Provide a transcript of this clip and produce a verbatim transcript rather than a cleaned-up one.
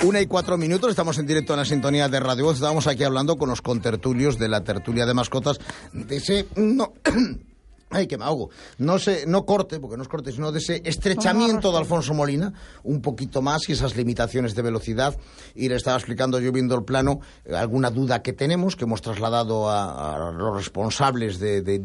Una y cuatro minutos, estamos en directo en la sintonía de Radio Voz. Estábamos aquí hablando con los contertulios de la tertulia de mascotas de ese... No, ay, que me ahogo. No sé, no corte, porque no es corte, sino de ese estrechamiento de Alfonso Molina, un poquito más, y esas limitaciones de velocidad. Y le estaba explicando yo, viendo el plano, alguna duda que tenemos, que hemos trasladado a, a los responsables de, de